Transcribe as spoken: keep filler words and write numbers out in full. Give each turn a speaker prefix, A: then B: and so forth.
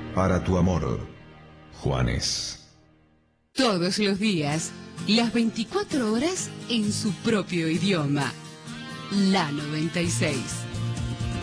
A: Para tu amor, Juanes.
B: Todos los días, las veinticuatro horas en su propio idioma. La noventa y seis.